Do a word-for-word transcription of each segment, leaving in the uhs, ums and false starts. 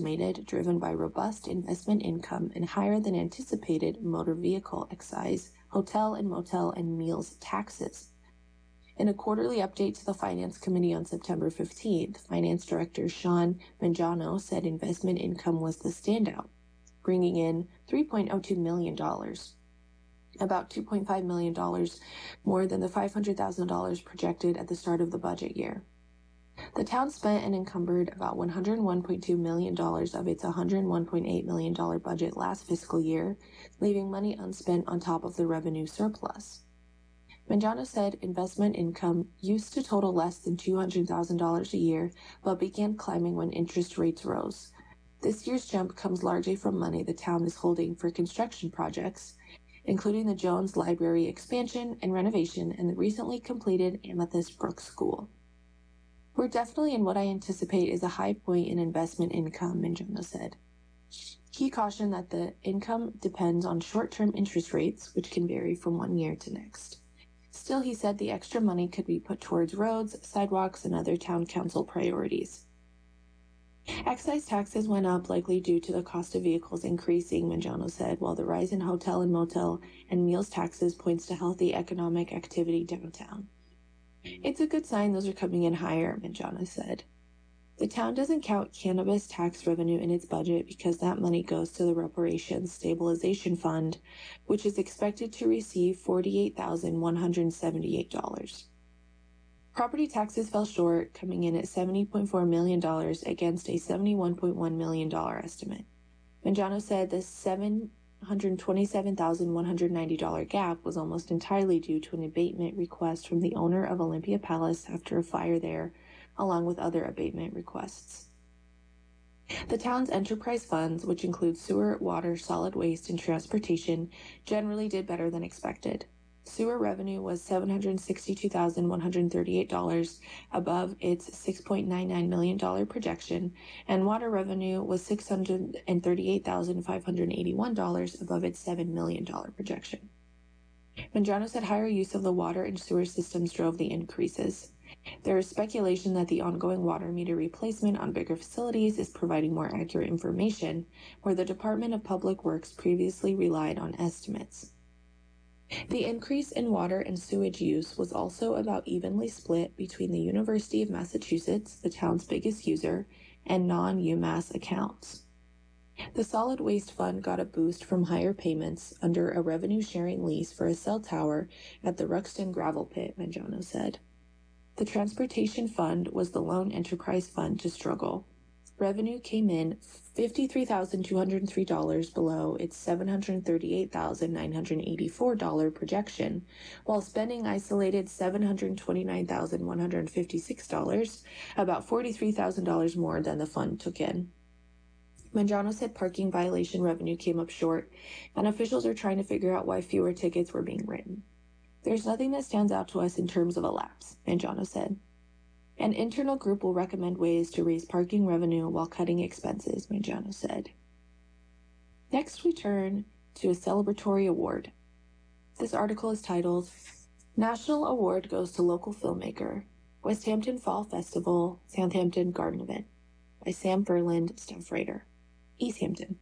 estimated, driven by robust investment income and higher than anticipated motor vehicle excise, hotel and motel and meals taxes. In a quarterly update to the Finance Committee on September fifteenth, Finance Director Sean Mangiano said investment income was the standout, bringing in three point oh two million dollars, about two point five million dollars more than the five hundred thousand dollars projected at the start of the budget year. The town spent and encumbered about one hundred one point two million dollars of its one hundred one point eight million dollars budget last fiscal year, leaving money unspent on top of the revenue surplus. Mangiano said investment income used to total less than two hundred thousand dollars a year, but began climbing when interest rates rose. This year's jump comes largely from money the town is holding for construction projects, including the Jones Library expansion and renovation and the recently completed Amethyst Brook School. We're definitely in what I anticipate is a high point in investment income, Mangiano said. He cautioned that the income depends on short-term interest rates, which can vary from one year to next. Still, he said the extra money could be put towards roads, sidewalks, and other town council priorities. Excise taxes went up likely due to the cost of vehicles increasing, Mangiano said, while the rise in hotel and motel and meals taxes points to healthy economic activity downtown. It's a good sign those are coming in higher, Mangiano said. The town doesn't count cannabis tax revenue in its budget because that money goes to the Reparations Stabilization Fund, which is expected to receive forty-eight thousand one hundred seventy-eight dollars. Property taxes fell short, coming in at seventy point four million dollars against a seventy-one point one million dollars estimate. Mangiano said the seven hundred twenty-seven thousand one hundred ninety dollars gap was almost entirely due to an abatement request from the owner of Olympia Palace after a fire there, along with other abatement requests. The town's enterprise funds, which include sewer, water, solid waste, and transportation, generally did better than expected. Sewer revenue was seven hundred sixty-two thousand one hundred thirty-eight dollars above its six point nine nine million dollars projection, and water revenue was six hundred thirty-eight thousand five hundred eighty-one dollars above its seven million dollars projection. Mangiano said higher use of the water and sewer systems drove the increases. There is speculation that the ongoing water meter replacement on bigger facilities is providing more accurate information, where the Department of Public Works previously relied on estimates. The increase in water and sewage use was also about evenly split between the University of Massachusetts, the town's biggest user, and non-UMass accounts. The Solid Waste Fund got a boost from higher payments under a revenue-sharing lease for a cell tower at the Ruxton Gravel Pit, Mangiano said. The Transportation Fund was the lone enterprise fund to struggle. Revenue came in fifty-three thousand two hundred three dollars below its seven hundred thirty-eight thousand nine hundred eighty-four dollars projection, while spending isolated seven hundred twenty-nine thousand one hundred fifty-six dollars, about forty-three thousand dollars more than the fund took in. Mangiano said parking violation revenue came up short, and officials are trying to figure out why fewer tickets were being written. There's nothing that stands out to us in terms of a lapse, Mangiano said. An internal group will recommend ways to raise parking revenue while cutting expenses, Mangiano said. Next, we turn to a celebratory award. This article is titled, National Award Goes to Local Filmmaker, Westhampton Fall Festival, Southampton Garden Event, by Sam Furland, staff writer. East Hampton.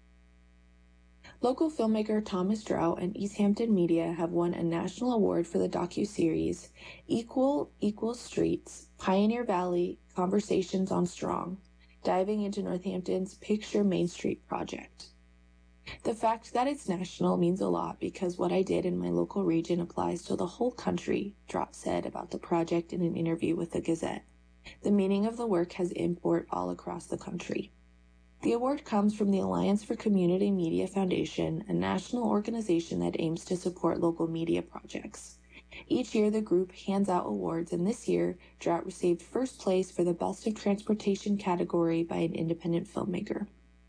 Local filmmaker Thomas Drow and East Hampton Media have won a national award for the docuseries Equal Equal Streets, Pioneer Valley, Conversations on Strong, diving into Northampton's Picture Main Street project. The fact that it's national means a lot because what I did in my local region applies to the whole country, Drow said about the project in an interview with the Gazette. The meaning of the work has import all across the country. The award comes from the Alliance for Community Media Foundation, a national organization that aims to support local media projects. Each year, the group hands out awards, and this year, Drought received first place for the Best of Transportation category by an independent filmmaker.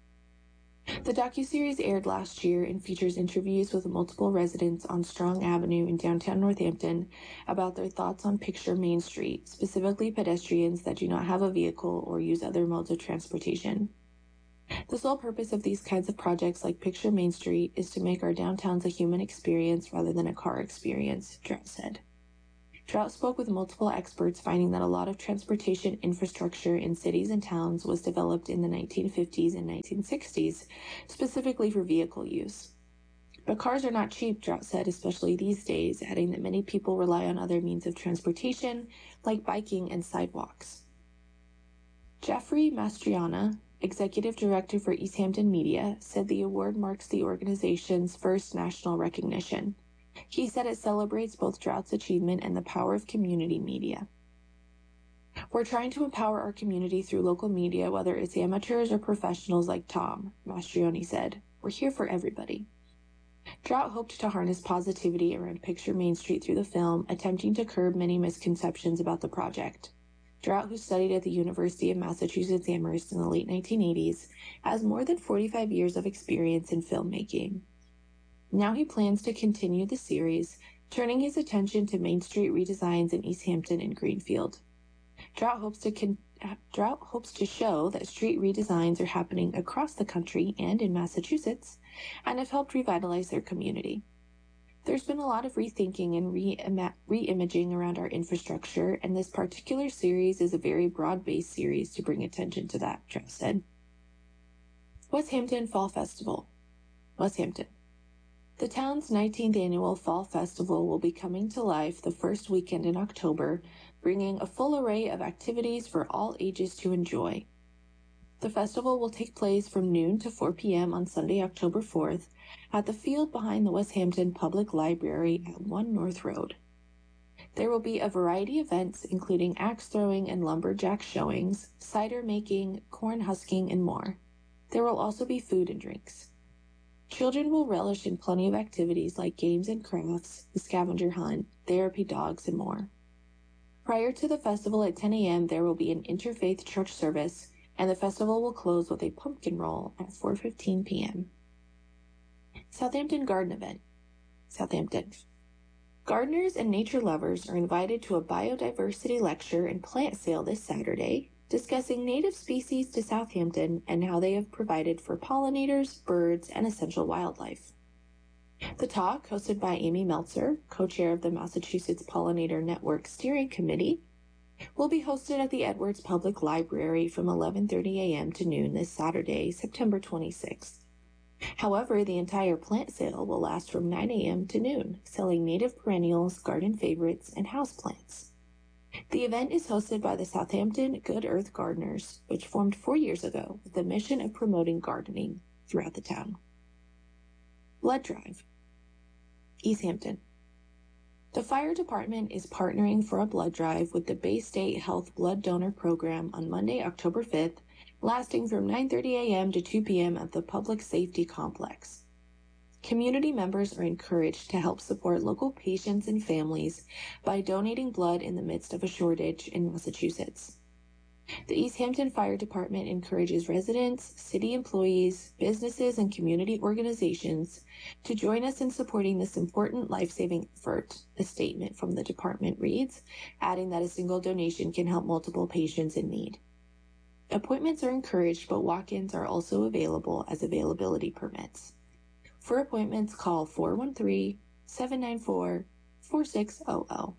The docuseries aired last year and features interviews with multiple residents on Strong Avenue in downtown Northampton about their thoughts on Picture Main Street, specifically pedestrians that do not have a vehicle or use other modes of transportation. The sole purpose of these kinds of projects like Picture Main Street is to make our downtowns a human experience rather than a car experience, Drought said. Drought spoke with multiple experts, finding that a lot of transportation infrastructure in cities and towns was developed in the nineteen fifties and nineteen sixties, specifically for vehicle use. But cars are not cheap, Drought said, especially these days, adding that many people rely on other means of transportation, like biking and sidewalks. Jeffrey Mastriana, executive director for East Hampton Media, said the award marks the organization's first national recognition. He said it celebrates both Drought's achievement and the power of community media. We're trying to empower our community through local media, whether it's amateurs or professionals like Tom, Mastriani said. We're here for everybody. Drought hoped to harness positivity around Picture Main Street through the film, attempting to curb many misconceptions about the project. Drought, who studied at the University of Massachusetts Amherst in the late nineteen eighties, has more than forty-five years of experience in filmmaking. Now he plans to continue the series, turning his attention to Main Street redesigns in East Hampton and Greenfield. Drought hopes to con- Drought hopes to show that street redesigns are happening across the country and in Massachusetts, and have helped revitalize their community. There's been a lot of rethinking and re-ima- re-imaging around our infrastructure, and this particular series is a very broad-based series to bring attention to that, Drought said. West Hampton Fall Festival. West Hampton. The town's nineteenth annual Fall Festival will be coming to life the first weekend in October, bringing a full array of activities for all ages to enjoy. The festival will take place from noon to four p.m. on Sunday, October fourth, at the field behind the West Hampton Public Library at one North Road. There will be a variety of events, including axe throwing and lumberjack showings, cider making, corn husking, and more. There will also be food and drinks. Children will relish in plenty of activities like games and crafts, the scavenger hunt, therapy dogs, and more. Prior to the festival at ten a.m., there will be an interfaith church service, and the festival will close with a pumpkin roll at four fifteen p.m. Southampton Garden Event. Southampton. Gardeners and nature lovers are invited to a biodiversity lecture and plant sale this Saturday, discussing native species to Southampton and how they have provided for pollinators, birds, and essential wildlife. The talk, hosted by Amy Meltzer, co-chair of the Massachusetts Pollinator Network Steering Committee, will be hosted at the Edwards Public Library from eleven thirty a.m. to noon this Saturday, September twenty-sixth. However, the entire plant sale will last from nine a.m. to noon, selling native perennials, garden favorites, and houseplants. The event is hosted by the Southampton Good Earth Gardeners, which formed four years ago with the mission of promoting gardening throughout the town. Blood Drive. East Hampton. The fire department is partnering for a blood drive with the Bay State Health Blood Donor Program on Monday, October fifth, lasting from nine thirty a.m. to two p.m. at the Public Safety Complex. Community members are encouraged to help support local patients and families by donating blood in the midst of a shortage in Massachusetts. The East Hampton Fire Department encourages residents, city employees, businesses, and community organizations to join us in supporting this important life-saving effort, a statement from the department reads, adding that a single donation can help multiple patients in need. Appointments are encouraged, but walk-ins are also available as availability permits. For appointments, call four one three, seven nine four, four six zero zero.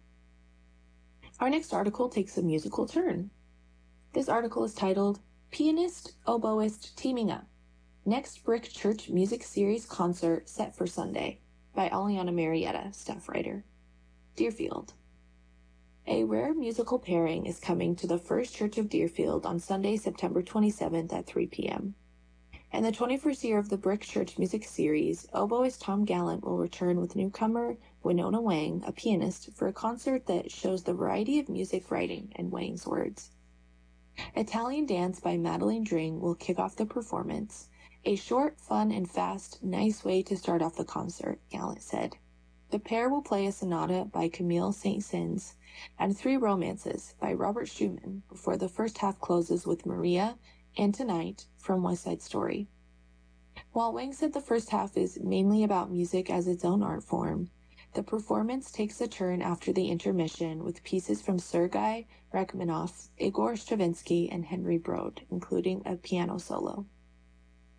Our next article takes a musical turn. This article is titled, Pianist, Oboist Teaming Up, Next Brick Church Music Series Concert Set for Sunday, by Aliana Marietta, staff writer. Deerfield. A rare musical pairing is coming to the First Church of Deerfield on Sunday, September twenty-seventh at three p.m. In the twenty-first year of the Brick Church Music Series, oboist Tom Gallant will return with newcomer Winona Wang, a pianist, for a concert that shows the variety of music writing and Wang's words. Italian Dance by Madeline Dring will kick off the performance. A short, fun, and fast, nice way to start off the concert, Gallant said. The pair will play a sonata by Camille Saint-Saëns and Three Romances by Robert Schumann before the first half closes with Maria and Tonight from West Side Story. While Wang said the first half is mainly about music as its own art form, the performance takes a turn after the intermission with pieces from Sergei Rachmaninoff, Igor Stravinsky, and Henry Brode, including a piano solo.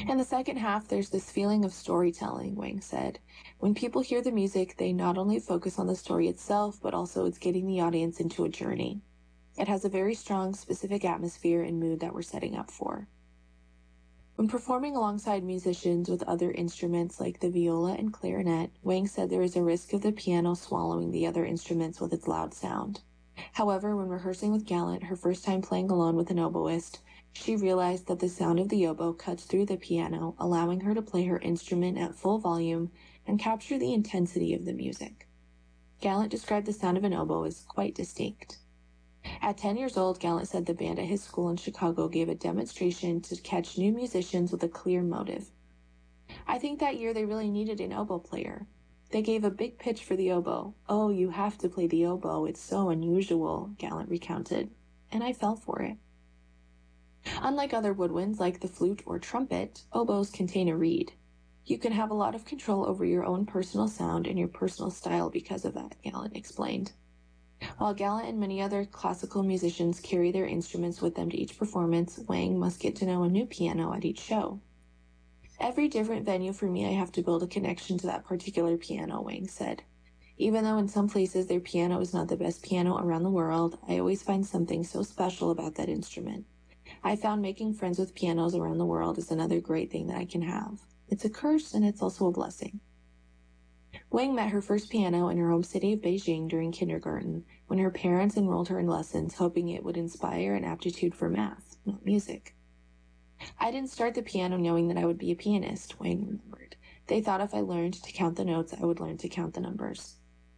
In the second half, there's this feeling of storytelling, Wang said. When people hear the music, they not only focus on the story itself, but also it's getting the audience into a journey. It has a very strong, specific atmosphere and mood that we're setting up for. When performing alongside musicians with other instruments like the viola and clarinet, Wang said there is a risk of the piano swallowing the other instruments with its loud sound. However, when rehearsing with Gallant, her first time playing alone with an oboist, she realized that the sound of the oboe cuts through the piano, allowing her to play her instrument at full volume and capture the intensity of the music. Gallant described the sound of an oboe as quite distinct. At ten years old, Gallant said the band at his school in Chicago gave a demonstration to catch new musicians with a clear motive. I think that year they really needed an oboe player. They gave a big pitch for the oboe. Oh, you have to play the oboe. It's so unusual, Gallant recounted, and I fell for it. Unlike other woodwinds like the flute or trumpet, oboes contain a reed. You can have a lot of control over your own personal sound and your personal style because of that, Gallant explained. While Gallant and many other classical musicians carry their instruments with them to each performance, Wang must get to know a new piano at each show. Every different venue for me, I have to build a connection to that particular piano, Wang said. Even though in some places their piano is not the best piano around the world, I always find something so special about that instrument. I found making friends with pianos around the world is another great thing that I can have. It's a curse and it's also a blessing. Wang met her first piano in her home city of Beijing during kindergarten, when her parents enrolled her in lessons, hoping it would inspire an aptitude for math, not music. I didn't start the piano knowing that I would be a pianist, Wang remembered. They thought if I learned to count the notes, I would learn to count the numbers.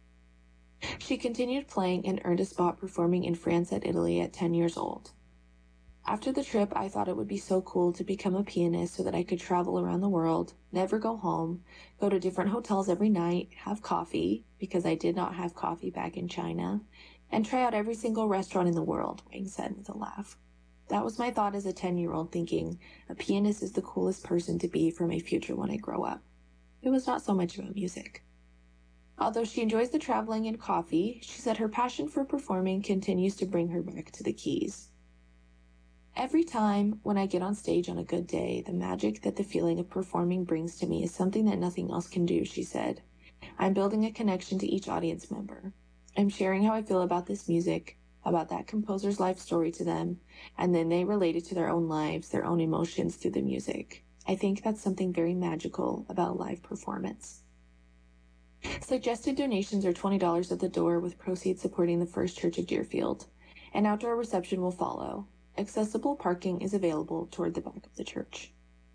She continued playing and earned a spot performing in France and Italy at ten years old. After the trip, I thought it would be so cool to become a pianist so that I could travel around the world, never go home, go to different hotels every night, have coffee, because I did not have coffee back in China, and try out every single restaurant in the world, Wang said with a laugh. That was my thought as a ten-year-old, thinking, a pianist is the coolest person to be for my future when I grow up. It was not so much about music. Although she enjoys the traveling and coffee, she said her passion for performing continues to bring her back to the keys. Every time when I get on stage on a good day, the magic that the feeling of performing brings to me is something that nothing else can do, she said. I'm building a connection to each audience member. I'm sharing how I feel about this music, about that composer's life story to them, and then they relate it to their own lives, their own emotions through the music. I think that's something very magical about live performance. Suggested donations are twenty dollars at the door, with proceeds supporting the First Church of Deerfield. An outdoor reception will follow. Accessible parking is available toward the back of the church.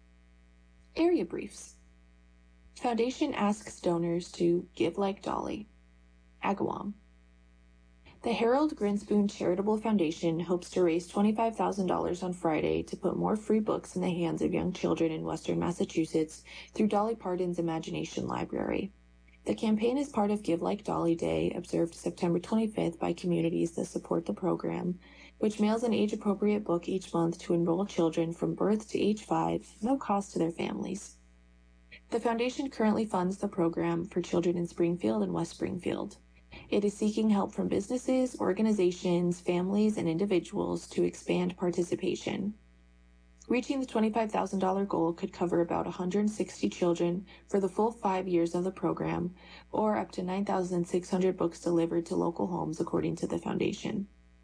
Area briefs. Foundation asks donors to give like Dolly. Agawam. The Harold Grinspoon Charitable Foundation hopes to raise twenty-five thousand dollars on Friday to put more free books in the hands of young children in Western Massachusetts through Dolly Parton's Imagination Library. The campaign is part of Give Like Dolly Day, observed September twenty-fifth by communities that support the program, which mails an age-appropriate book each month to enroll children from birth to age five, no cost to their families. The foundation currently funds the program for children in Springfield and West Springfield. It is seeking help from businesses, organizations, families, and individuals to expand participation. Reaching the twenty-five thousand dollars goal could cover about one hundred sixty children for the full five years of the program, or up to nine thousand six hundred books delivered to local homes, according to the foundation.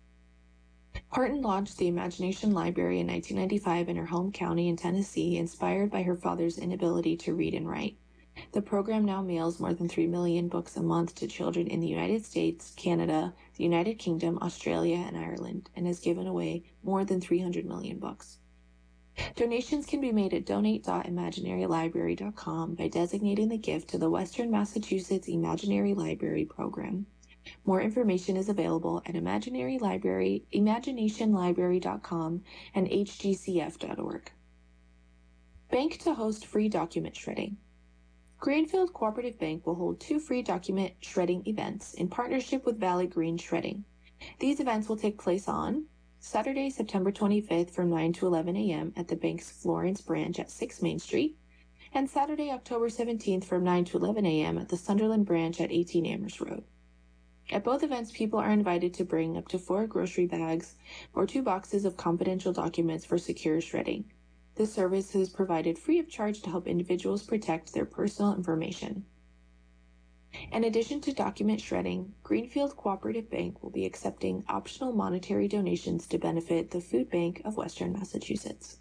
Parton launched the Imagination Library in nineteen ninety-five in her home county in Tennessee, inspired by her father's inability to read and write. The program now mails more than three million books a month to children in the United States, Canada, the United Kingdom, Australia, and Ireland, and has given away more than three hundred million books. Donations can be made at donate dot imaginary library dot com by designating the gift to the Western Massachusetts Imaginary Library Program. More information is available at Imaginary Library, imagination library dot com and h g c f dot org. Bank to host free document shredding. Greenfield Cooperative Bank will hold two free document shredding events in partnership with Valley Green Shredding. These events will take place on Saturday, September twenty-fifth from nine to eleven a.m. at the bank's Florence branch at six Main Street, and Saturday, October seventeenth from nine to eleven a.m. at the Sunderland branch at eighteen Amherst Road. At both events, people are invited to bring up to four grocery bags or two boxes of confidential documents for secure shredding. This service is provided free of charge to help individuals protect their personal information. In addition to document shredding, Greenfield Cooperative Bank will be accepting optional monetary donations to benefit the Food Bank of Western Massachusetts.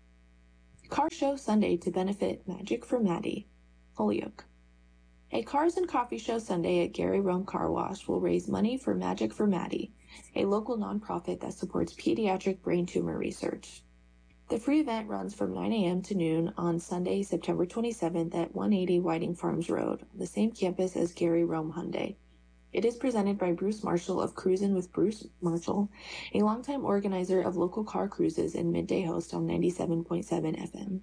Car Show Sunday to benefit Magic for Maddie, Holyoke. A Cars and Coffee Show Sunday at Gary Rome Car Wash will raise money for Magic for Maddie, a local nonprofit that supports pediatric brain tumor research. The free event runs from nine a.m. to noon on Sunday, September twenty-seventh at one eighty Whiting Farms Road, the same campus as Gary Rome Hyundai. It is presented by Bruce Marshall of Cruisin' with Bruce Marshall, a longtime organizer of local car cruises and midday host on ninety-seven point seven F M.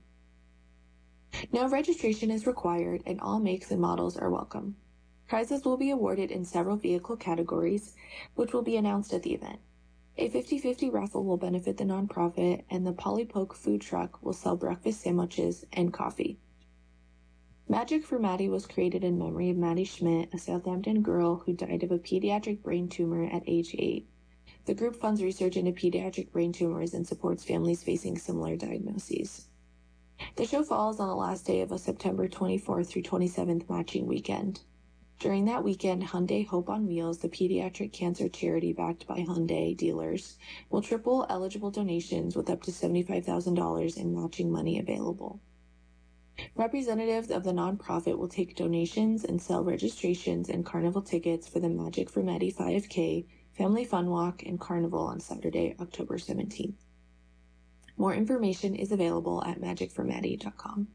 No registration is required and all makes and models are welcome. Prizes will be awarded in several vehicle categories, which will be announced at the event. A fifty-fifty raffle will benefit the nonprofit, and the Polly Poke food truck will sell breakfast sandwiches and coffee. Magic for Maddie was created in memory of Maddie Schmidt, a Southampton girl who died of a pediatric brain tumor at age eight. The group funds research into pediatric brain tumors and supports families facing similar diagnoses. The show falls on the last day of a September twenty-fourth through twenty-seventh matching weekend. During that weekend, Hyundai Hope on Wheels, the pediatric cancer charity backed by Hyundai dealers, will triple eligible donations with up to seventy-five thousand dollars in matching money available. Representatives of the nonprofit will take donations and sell registrations and carnival tickets for the Magic for Maddie five K, Family Fun Walk, and Carnival on Saturday, October seventeenth. More information is available at magic for maddie dot com.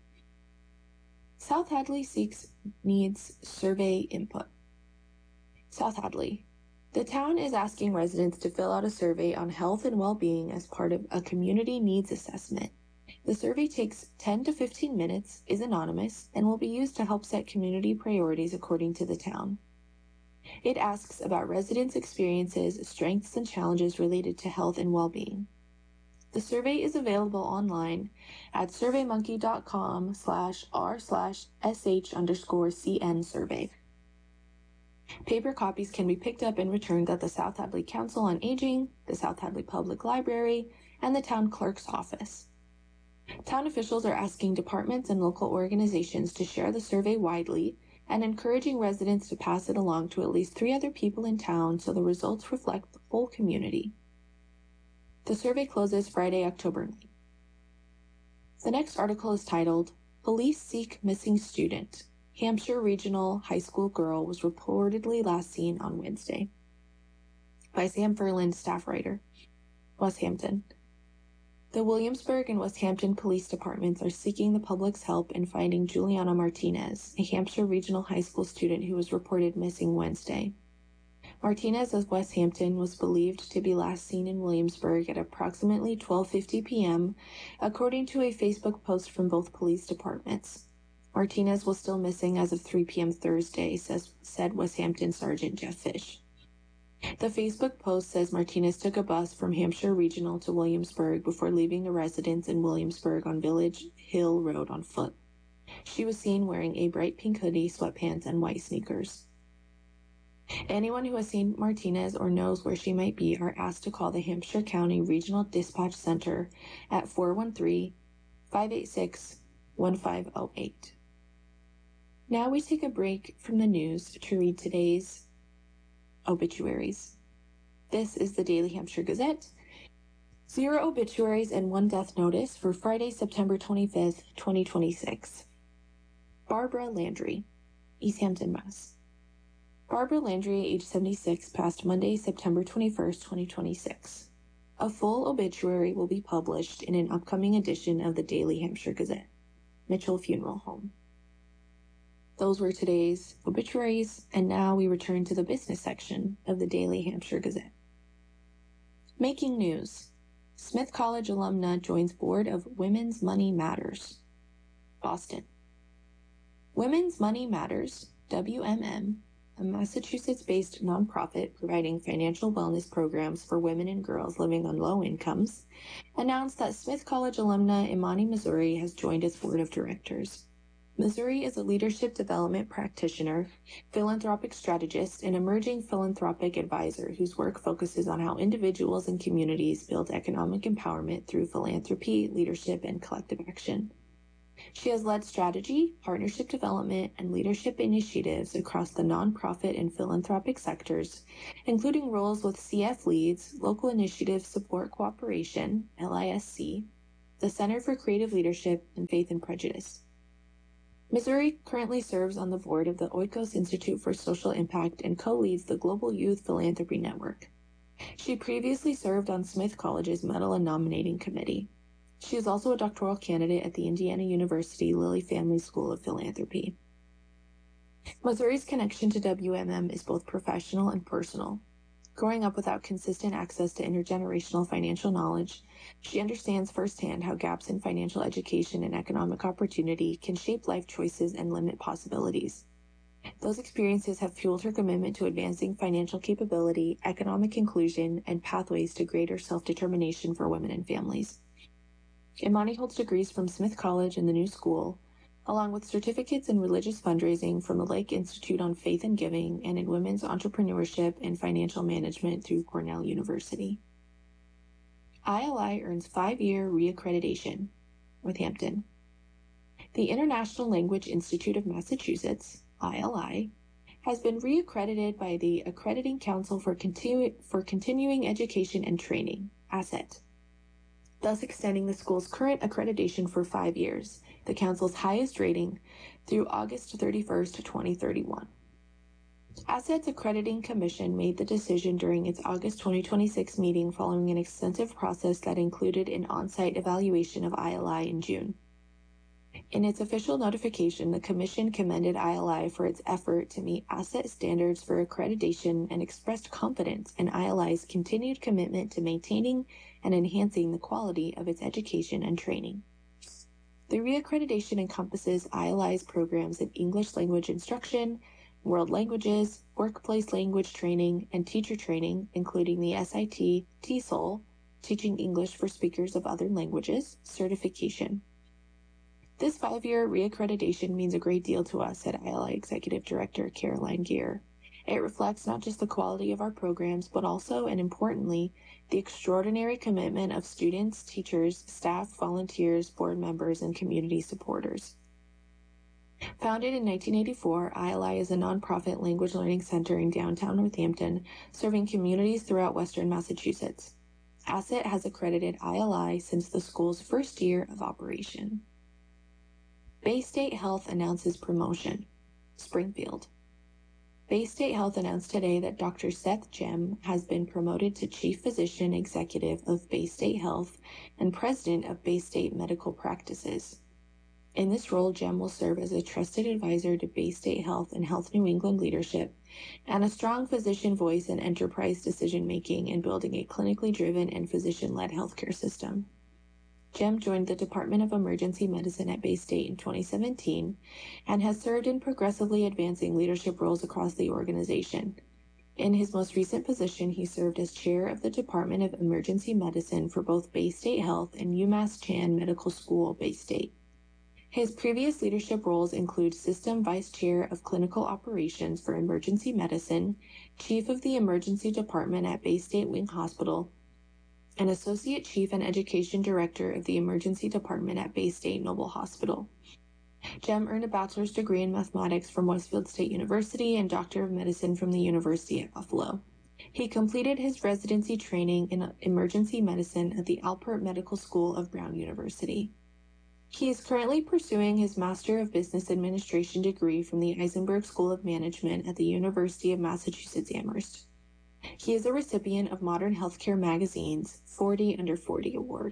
South Hadley seeks needs survey input. South Hadley. The town is asking residents to fill out a survey on health and well-being as part of a community needs assessment. The survey takes ten to fifteen minutes, is anonymous, and will be used to help set community priorities according to the town. It asks about residents' experiences, strengths, and challenges related to health and well-being. The survey is available online at surveymonkey.com slash r slash sh underscore cn survey. Paper copies can be picked up and returned at the South Hadley Council on Aging, the South Hadley Public Library, and the town clerk's office. Town officials are asking departments and local organizations to share the survey widely and encouraging residents to pass it along to at least three other people in town so the results reflect the full community. The survey closes Friday, October ninth. The next article is titled, Police Seek Missing Student. Hampshire Regional High School Girl was reportedly last seen on Wednesday. By Sam Ferland, staff writer. Westhampton. The Williamsburg and Westhampton police departments are seeking the public's help in finding Juliana Martinez, a Hampshire Regional High School student who was reported missing Wednesday. Martinez of Westhampton was believed to be last seen in Williamsburg at approximately twelve fifty p.m., according to a Facebook post from both police departments. Martinez was still missing as of three p.m. Thursday, says, said Westhampton Sergeant Jeff Fish. The Facebook post says Martinez took a bus from Hampshire Regional to Williamsburg before leaving a residence in Williamsburg on Village Hill Road on foot. She was seen wearing a bright pink hoodie, sweatpants, and white sneakers. Anyone who has seen Martinez or knows where she might be are asked to call the Hampshire County Regional Dispatch Center at four one three, five eight six, one five zero eight. Now we take a break from the news to read today's obituaries. This is the Daily Hampshire Gazette. Zero obituaries and one death notice for Friday, September twenty-fifth, twenty twenty-six. Barbara Landry, East Hampton, Mass. Barbara Landry, age seventy-six, passed Monday, September twenty-first, twenty twenty-six. A full obituary will be published in an upcoming edition of the Daily Hampshire Gazette. Mitchell Funeral Home. Those were today's obituaries, and now we return to the business section of the Daily Hampshire Gazette. Making news. Smith College alumna joins board of Women's Money Matters. Boston. Women's Money Matters, W M M, a Massachusetts-based nonprofit providing financial wellness programs for women and girls living on low incomes, announced that Smith College alumna Imani Missouri has joined its board of directors. Missouri is a leadership development practitioner, philanthropic strategist, and emerging philanthropic advisor whose work focuses on how individuals and communities build economic empowerment through philanthropy, leadership, and collective action. She has led strategy, partnership development, and leadership initiatives across the nonprofit and philanthropic sectors, including roles with C F Leads, Local Initiative Support Cooperation, L I S C, the Center for Creative Leadership, and Faith and Prejudice. Missouri currently serves on the board of the Oikos Institute for Social Impact and co-leads the Global Youth Philanthropy Network. She previously served on Smith College's Medal and Nominating Committee. She is also a doctoral candidate at the Indiana University Lilly Family School of Philanthropy. Missouri's connection to W M M is both professional and personal. Growing up without consistent access to intergenerational financial knowledge, she understands firsthand how gaps in financial education and economic opportunity can shape life choices and limit possibilities. Those experiences have fueled her commitment to advancing financial capability, economic inclusion, and pathways to greater self-determination for women and families. Imani holds degrees from Smith College and the New School, along with certificates in religious fundraising from the Lake Institute on Faith and Giving and in women's entrepreneurship and financial management through Cornell University. I L I earns five-year reaccreditation, Northampton. The International Language Institute of Massachusetts, I L I, has been reaccredited by the Accrediting Council for, Continu- for Continuing Education and Training, A S E T, thus extending the school's current accreditation for five years, the council's highest rating, through August thirty-first, twenty thirty-one. A S E T's accrediting commission made the decision during its August twenty twenty-six meeting following an extensive process that included an on-site evaluation of I L I in June. In its official notification, the commission commended I L I for its effort to meet A S E T standards for accreditation and expressed confidence in I L I's continued commitment to maintaining and enhancing the quality of its education and training. The reaccreditation encompasses I L I's programs in English language instruction, world languages, workplace language training, and teacher training, including the S I T T E S O L, Teaching English for Speakers of Other Languages, certification. This five-year reaccreditation means a great deal to us, said I L I Executive Director Caroline Geer. It reflects not just the quality of our programs, but also, and importantly, the extraordinary commitment of students, teachers, staff, volunteers, board members, and community supporters. Founded in nineteen eighty-four, I L I is a nonprofit language learning center in downtown Northampton, serving communities throughout western Massachusetts. A S E T has accredited I L I since the school's first year of operation. Baystate Health announces promotion. Springfield. Baystate Health announced today that Doctor Seth Jem has been promoted to Chief Physician Executive of Baystate Health and President of Baystate Medical Practices. In this role, Jem will serve as a trusted advisor to Baystate Health and Health New England leadership and a strong physician voice in enterprise decision-making in building a clinically driven and physician-led healthcare system. Jem joined the Department of Emergency Medicine at Baystate in twenty seventeen and has served in progressively advancing leadership roles across the organization. In his most recent position, he served as chair of the Department of Emergency Medicine for both Baystate Health and UMass Chan Medical School, Baystate. His previous leadership roles include System Vice Chair of Clinical Operations for Emergency Medicine, Chief of the Emergency Department at Baystate Wing Hospital, and Associate Chief and Education Director of the Emergency Department at Baystate Noble Hospital. Jem earned a bachelor's degree in mathematics from Westfield State University and Doctor of Medicine from the University at Buffalo. He completed his residency training in emergency medicine at the Alpert Medical School of Brown University. He is currently pursuing his Master of Business Administration degree from the Eisenberg School of Management at the University of Massachusetts Amherst. He is a recipient of Modern Healthcare Magazine's forty under forty Award.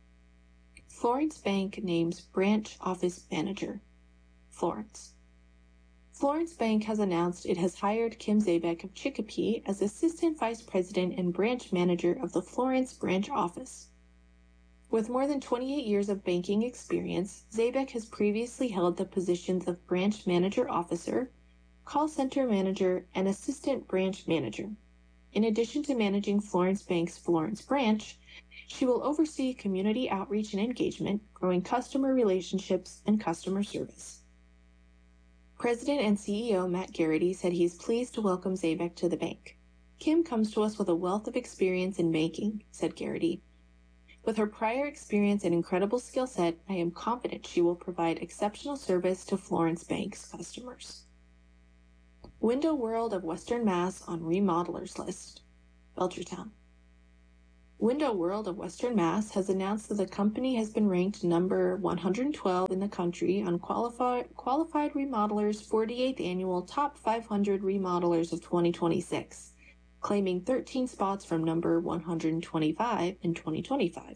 Florence Bank names Branch Office Manager. Florence. Florence Bank has announced it has hired Kim Zabek of Chicopee as Assistant Vice President and Branch Manager of the Florence Branch Office. With more than twenty-eight years of banking experience, Zabek has previously held the positions of Branch Manager Officer, Call Center Manager, and Assistant Branch Manager. In addition to managing Florence Bank's Florence branch, she will oversee community outreach and engagement, growing customer relationships, and customer service. President and C E O Matt Garrity said he is pleased to welcome Zabek to the bank. Kim comes to us with a wealth of experience in banking, said Garrity. With her prior experience and incredible skill set, I am confident she will provide exceptional service to Florence Bank's customers. Window World of Western Mass on Remodelers List. Belchertown. Window World of Western Mass has announced that the company has been ranked number one hundred twelve in the country on Qualified, Qualified Remodelers' forty-eighth Annual Top five hundred Remodelers of twenty twenty-six, claiming thirteen spots from number one hundred twenty-five in twenty twenty-five.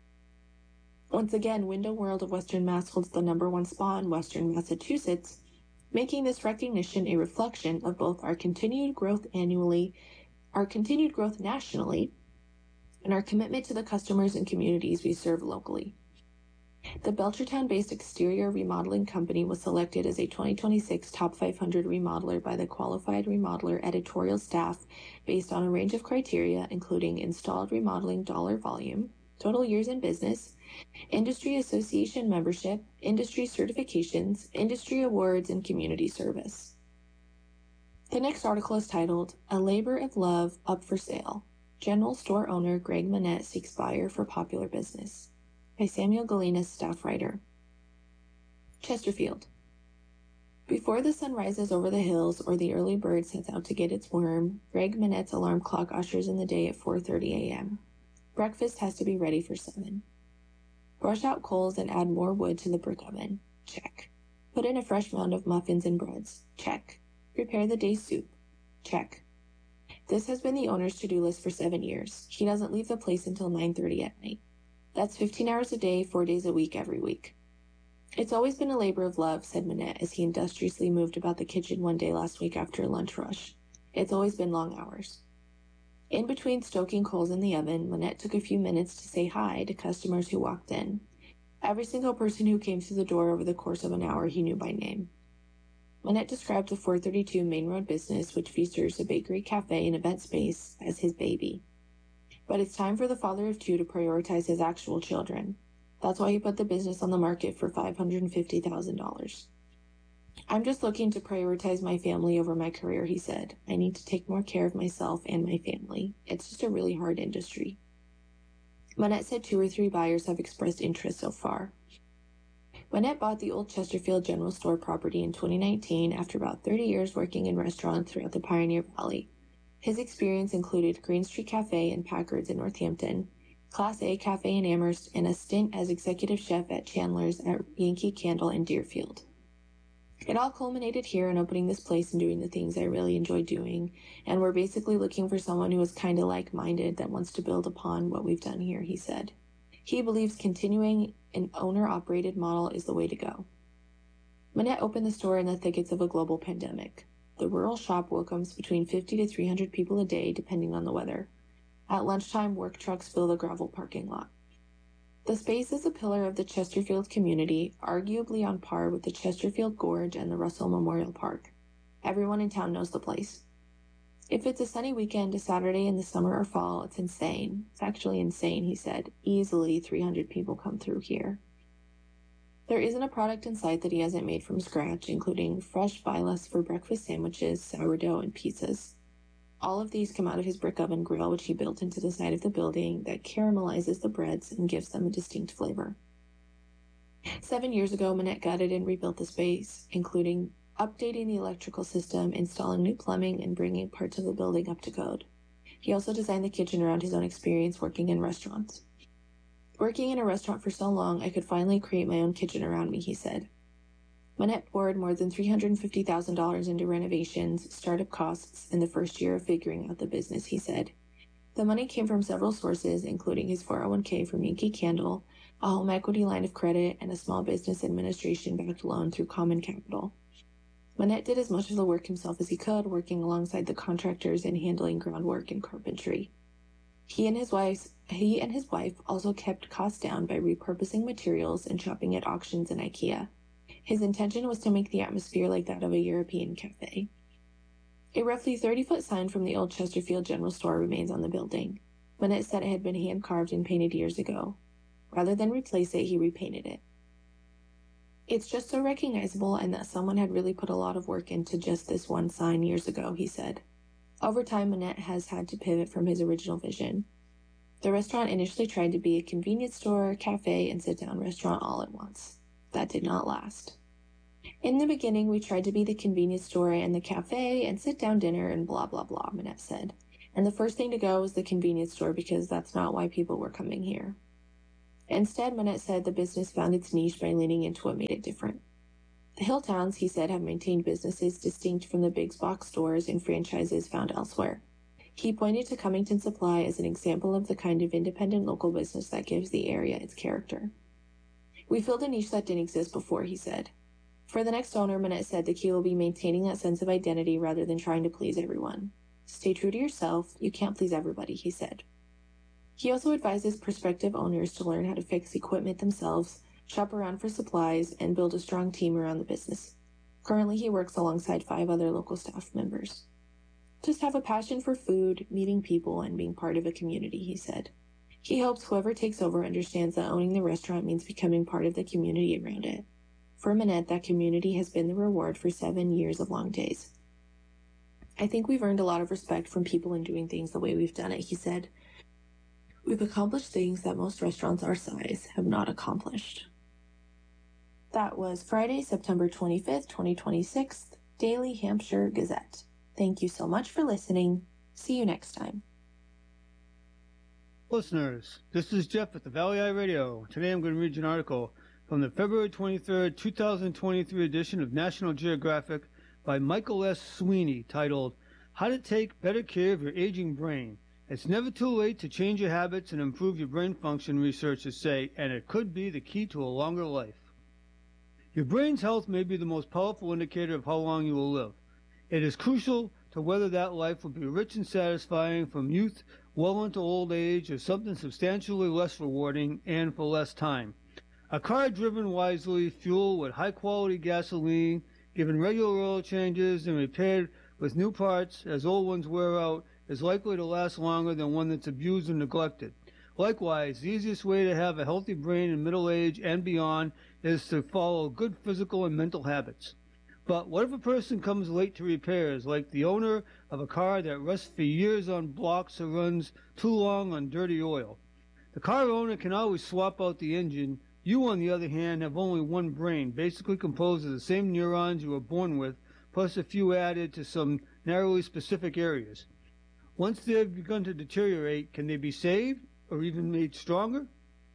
Once again, Window World of Western Mass holds the number one spot in Western Massachusetts, making this recognition a reflection of both our continued growth annually, our continued growth nationally, and our commitment to the customers and communities we serve locally. The Belchertown-based exterior remodeling company was selected as a twenty twenty-six Top five hundred Remodeler by the Qualified Remodeler editorial staff based on a range of criteria including installed remodeling dollar volume, total years in business, industry association membership, industry certifications, industry awards, and community service. The next article is titled, A Labor of Love Up for Sale. General store owner Greg Manette seeks buyer for popular business, by Samuel Galinas, staff writer. Chesterfield. Before the sun rises over the hills or the early bird sets out to get its worm, Greg Manette's alarm clock ushers in the day at four thirty a.m. Breakfast has to be ready for seven. Brush out coals and add more wood to the brick oven. Check. Put in a fresh mound of muffins and breads. Check. Prepare the day's soup. Check. This has been the owner's to-do list for seven years. He doesn't leave the place until nine thirty at night. That's fifteen hours a day, four days a week, every week. It's always been a labor of love, said Manette as he industriously moved about the kitchen one day last week after a lunch rush. It's always been long hours. In between stoking coals in the oven, Manette took a few minutes to say hi to customers who walked in. Every single person who came through the door over the course of an hour he knew by name. Manette described the four thirty-two Main Road business, which features a bakery, cafe, and event space, as his baby. But it's time for the father of two to prioritize his actual children. That's why he put the business on the market for five hundred fifty thousand dollars. I'm just looking to prioritize my family over my career, he said. I need to take more care of myself and my family. It's just a really hard industry. Manette said two or three buyers have expressed interest so far. Manette bought the old Chesterfield General Store property in twenty nineteen after about thirty years working in restaurants throughout the Pioneer Valley. His experience included Green Street Cafe and Packard's in Northampton, Class A Cafe in Amherst, and a stint as executive chef at Chandler's at Yankee Candle in Deerfield. It all culminated here in opening this place and doing the things I really enjoy doing, and we're basically looking for someone who is kind of like-minded that wants to build upon what we've done here, he said. He believes continuing an owner-operated model is the way to go. Manette opened the store in the thickets of a global pandemic. The rural shop welcomes between fifty to three hundred people a day, depending on the weather. At lunchtime, work trucks fill the gravel parking lot. The space is a pillar of the Chesterfield community, arguably on par with the Chesterfield Gorge and the Russell Memorial Park. Everyone in town knows the place. If it's a sunny weekend, a Saturday in the summer or fall, it's insane. It's actually insane, he said. Easily three hundred people come through here. There isn't a product in sight that he hasn't made from scratch, including fresh vilas for breakfast sandwiches, sourdough, and pizzas. All of these come out of his brick oven grill, which he built into the side of the building that caramelizes the breads and gives them a distinct flavor. Seven years ago, Manette gutted and rebuilt the space, including updating the electrical system, installing new plumbing, and bringing parts of the building up to code. He also designed the kitchen around his own experience working in restaurants. Working in a restaurant for so long, I could finally create my own kitchen around me, he said. Manette poured more than three hundred fifty thousand dollars into renovations, startup costs, in the first year of figuring out the business, he said. The money came from several sources, including his four oh one k from Yankee Candle, a home equity line of credit, and a small business administration-backed loan through Common Capital. Manette did as much of the work himself as he could, working alongside the contractors and handling groundwork and carpentry. He and his wife, he and his wife also kept costs down by repurposing materials and shopping at auctions and IKEA. His intention was to make the atmosphere like that of a European cafe. A roughly thirty-foot sign from the old Chesterfield General Store remains on the building. Manette said it had been hand-carved and painted years ago. Rather than replace it, he repainted it. It's just so recognizable and that someone had really put a lot of work into just this one sign years ago, he said. Over time, Manette has had to pivot from his original vision. The restaurant initially tried to be a convenience store, cafe, and sit-down restaurant all at once. That did not last. In the beginning, we tried to be the convenience store and the cafe and sit-down dinner and blah, blah, blah, Manette said. And the first thing to go was the convenience store because that's not why people were coming here. Instead, Manette said the business found its niche by leaning into what made it different. The hill towns, he said, have maintained businesses distinct from the big box stores and franchises found elsewhere. He pointed to Cummington Supply as an example of the kind of independent local business that gives the area its character. We filled a niche that didn't exist before, he said. For the next owner, Manette said the key will be maintaining that sense of identity rather than trying to please everyone. Stay true to yourself. You can't please everybody, he said. He also advises prospective owners to learn how to fix equipment themselves, shop around for supplies, and build a strong team around the business. Currently, he works alongside five other local staff members. Just have a passion for food, meeting people, and being part of a community, he said. He hopes whoever takes over understands that owning the restaurant means becoming part of the community around it. For Manette, that community has been the reward for seven years of long days. I think we've earned a lot of respect from people in doing things the way we've done it, he said. We've accomplished things that most restaurants our size have not accomplished. That was Friday, September twenty-fifth, twenty twenty-six, Daily Hampshire Gazette. Thank you so much for listening. See you next time. Listeners, this is Jeff at the Valley Eye Radio. Today I'm going to read you an article from the February twenty-third, two thousand twenty-three edition of National Geographic by Michael S. Sweeney, titled, How to Take Better Care of Your Aging Brain. It's never too late to change your habits and improve your brain function, researchers say, and it could be the key to a longer life. Your brain's health may be the most powerful indicator of how long you will live. It is crucial to whether that life will be rich and satisfying from youth well into old age or something substantially less rewarding and for less time. A car driven wisely, fueled with high-quality gasoline, given regular oil changes and repaired with new parts as old ones wear out, is likely to last longer than one that's abused and neglected. Likewise, the easiest way to have a healthy brain in middle age and beyond is to follow good physical and mental habits. But what if a person comes late to repairs, like the owner of a car that rests for years on blocks or runs too long on dirty oil? The car owner can always swap out the engine. You, on the other hand, have only one brain, basically composed of the same neurons you were born with, plus a few added to some narrowly specific areas. Once they have begun to deteriorate, can they be saved or even made stronger?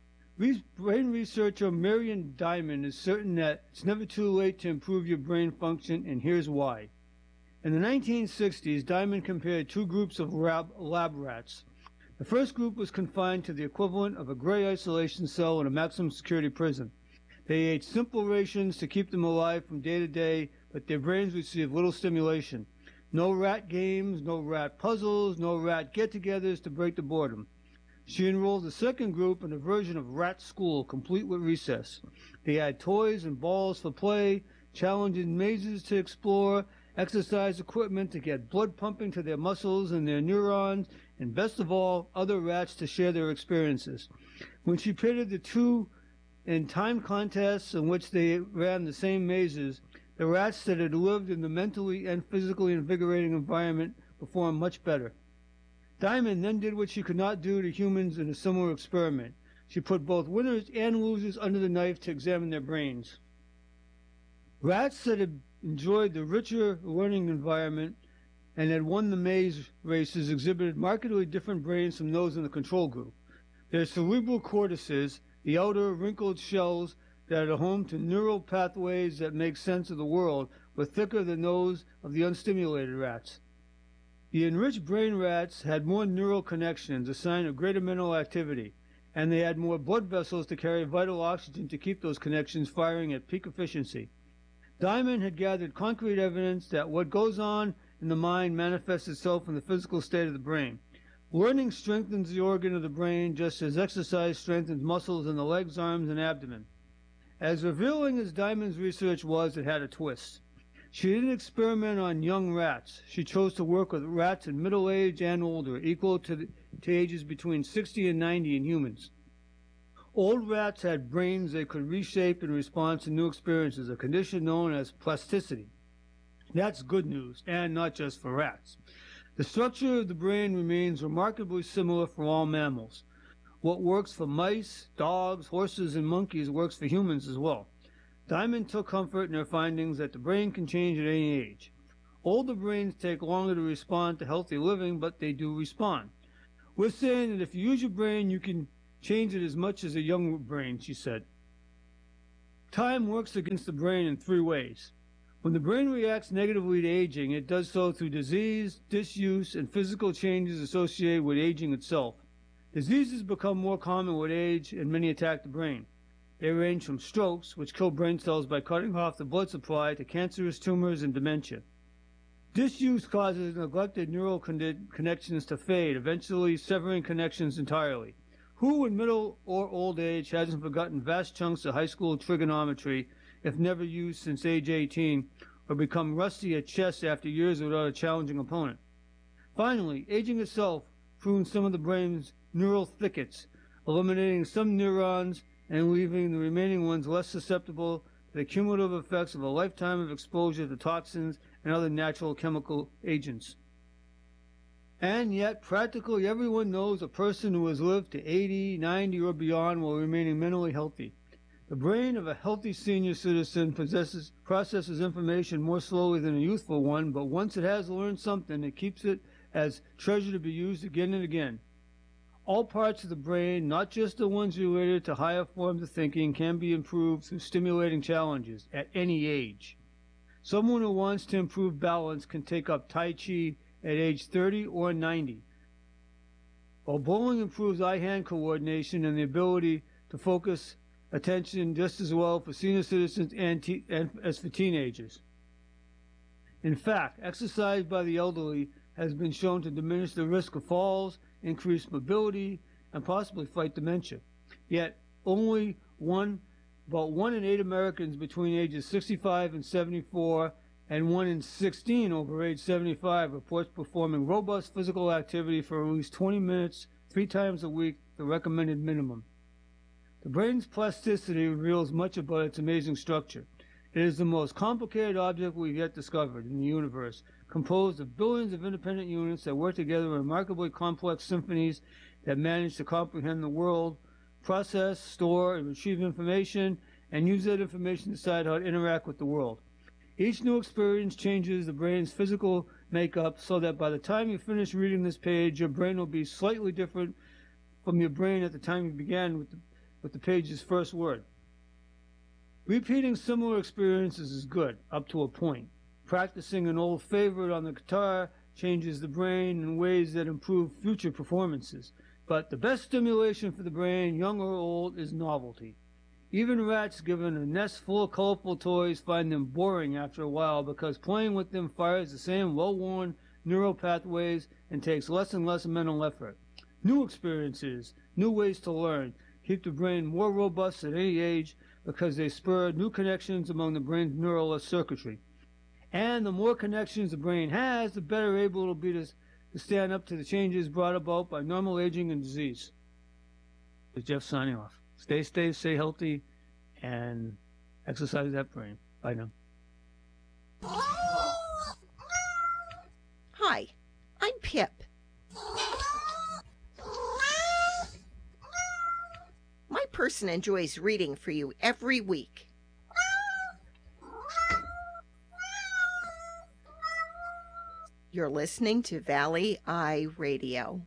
Brain researcher Marion Diamond is certain that it's never too late to improve your brain function, and here's why. In the nineteen sixties, Diamond compared two groups of lab, lab rats. The first group was confined to the equivalent of a gray isolation cell in a maximum security prison. They ate simple rations to keep them alive from day to day, but their brains received little stimulation. No rat games, no rat puzzles, no rat get-togethers to break the boredom. She enrolled the second group in a version of Rat School, complete with recess. They had toys and balls for play, challenging mazes to explore, exercise equipment to get blood pumping to their muscles and their neurons, and best of all, other rats to share their experiences. When she pitted the two in timed contests in which they ran the same mazes, the rats that had lived in the mentally and physically invigorating environment performed much better. Diamond then did what she could not do to humans in a similar experiment. She put both winners and losers under the knife to examine their brains. Rats that had enjoyed the richer learning environment and had won the maze races exhibited markedly different brains from those in the control group. Their cerebral cortices, the outer wrinkled shells that are home to neural pathways that make sense of the world, were thicker than those of the unstimulated rats. The enriched brain rats had more neural connections, a sign of greater mental activity, and they had more blood vessels to carry vital oxygen to keep those connections firing at peak efficiency. Diamond had gathered concrete evidence that what goes on in the mind manifests itself in the physical state of the brain. Learning strengthens the organ of the brain just as exercise strengthens muscles in the legs, arms, and abdomen. As revealing as Diamond's research was, it had a twist. She didn't experiment on young rats. She chose to work with rats in middle age and older, equal to, the, to ages between sixty and ninety in humans. Old rats had brains they could reshape in response to new experiences, a condition known as plasticity. That's good news, and not just for rats. The structure of the brain remains remarkably similar for all mammals. What works for mice, dogs, horses, and monkeys works for humans as well. Diamond took comfort in their findings that the brain can change at any age. Older brains take longer to respond to healthy living, but they do respond. We're saying that if you use your brain, you can change it as much as a young brain, she said. Time works against the brain in three ways. When the brain reacts negatively to aging, it does so through disease, disuse, and physical changes associated with aging itself. Diseases become more common with age, and many attack the brain. They range from strokes, which kill brain cells by cutting off the blood supply, to cancerous tumors and dementia. Disuse causes neglected neural con- connections to fade, eventually severing connections entirely. Who in middle or old age hasn't forgotten vast chunks of high school trigonometry, if never used since age eighteen, or become rusty at chess after years without a challenging opponent? Finally, aging itself prunes some of the brain's neural thickets, eliminating some neurons and leaving the remaining ones less susceptible to the cumulative effects of a lifetime of exposure to toxins and other natural chemical agents. And yet, practically everyone knows a person who has lived to eighty, ninety, or beyond while remaining mentally healthy. The brain of a healthy senior citizen possesses, processes information more slowly than a youthful one, but once it has learned something, it keeps it as treasure to be used again and again. All parts of the brain, not just the ones related to higher forms of thinking, can be improved through stimulating challenges at any age. Someone who wants to improve balance can take up Tai Chi at age thirty or ninety. While bowling improves eye-hand coordination and the ability to focus attention just as well for senior citizens and, te- and as for teenagers. In fact, exercise by the elderly has been shown to diminish the risk of falls, increase mobility, and possibly fight dementia. Yet, only one, about one in eight Americans between ages sixty-five and seventy-four, and one in sixteen over age seventy-five reports performing robust physical activity for at least twenty minutes, three times a week, the recommended minimum. The brain's plasticity reveals much about its amazing structure. It is the most complicated object we've yet discovered in the universe, composed of billions of independent units that work together in remarkably complex symphonies that manage to comprehend the world, process, store, and retrieve information, and use that information to decide how to interact with the world. Each new experience changes the brain's physical makeup so that by the time you finish reading this page, your brain will be slightly different from your brain at the time you began with the, with the page's first word. Repeating similar experiences is good, up to a point. Practicing an old favorite on the guitar changes the brain in ways that improve future performances. But the best stimulation for the brain, young or old, is novelty. Even rats given a nest full of colorful toys find them boring after a while because playing with them fires the same well-worn neural pathways and takes less and less mental effort. New experiences, new ways to learn, keep the brain more robust at any age because they spur new connections among the brain's neural circuitry. And the more connections the brain has, the better able it will be to, to stand up to the changes brought about by normal aging and disease. This is Jeff signing off. Stay safe, stay healthy, and exercise that brain. Bye now. Hi, I'm Pip. My person enjoys reading for you every week. You're listening to Valley Eye Radio.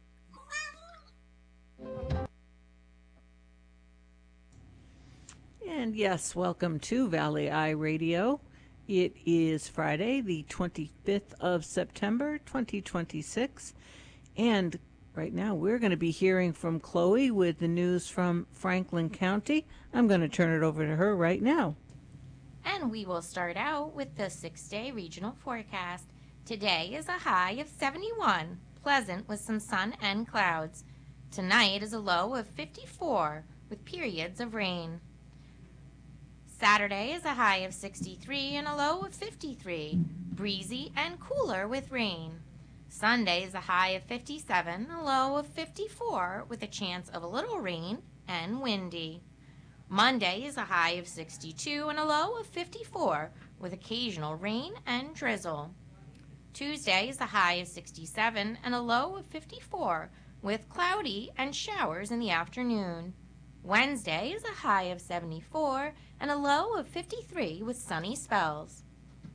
And yes, welcome to Valley Eye Radio. It is Friday, the twenty-fifth of September, twenty twenty-six. And right now we're going to be hearing from Chloe with the news from Franklin County. I'm going to turn it over to her right now. And we will start out with the six-day regional forecast. Today is a high of seventy-one, pleasant with some sun and clouds. Tonight is a low of fifty-four, with periods of rain. Saturday is a high of sixty-three and a low of fifty-three, breezy and cooler with rain. Sunday is a high of fifty-seven, a low of fifty-four, with a chance of a little rain and windy. Monday is a high of sixty-two and a low of fifty-four, with occasional rain and drizzle. Tuesday is a high of sixty-seven and a low of fifty-four, with cloudy and showers in the afternoon. Wednesday is a high of seventy-four and a low of fifty-three, with sunny spells.